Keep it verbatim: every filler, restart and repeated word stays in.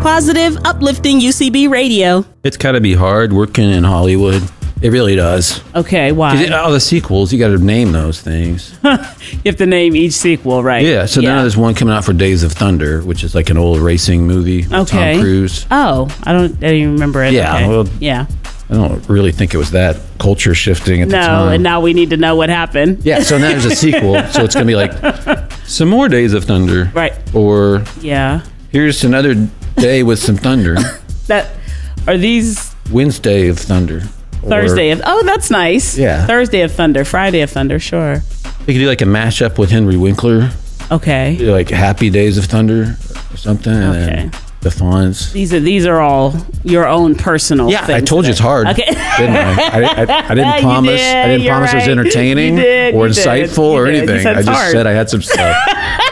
Positive, uplifting U C B radio. It's got to be hard working in Hollywood. It really does. Okay, why? It, all the sequels, you got to name those things. You have to name each sequel, right? Yeah, so yeah. now there's one coming out for Days of Thunder, which is like an old racing movie with Okay. Tom Cruise. Oh, I don't, I don't even remember it. Yeah, Okay. well, yeah. I don't really think it was that culture shifting at the No, time. and now we need to know what happened. Yeah, so now there's a sequel, so it's going to be like some more Days of Thunder. Right. Or Yeah. here's another day with some thunder. That are these Wednesday of Thunder. Or Thursday of Oh, that's nice. Yeah. Thursday of Thunder, Friday of Thunder, sure. They could do like a mashup with Henry Winkler, Okay. like Happy Days of Thunder or something. And Okay. then the Fonz. These are these are all your own personal Yeah, things. I told you it's hard. Okay. Didn't I? I, I, I didn't You promise. did, I didn't you're promise it was right. entertaining You did, or you did, insightful you or did. You anything. said I it's just hard. said I had some stuff.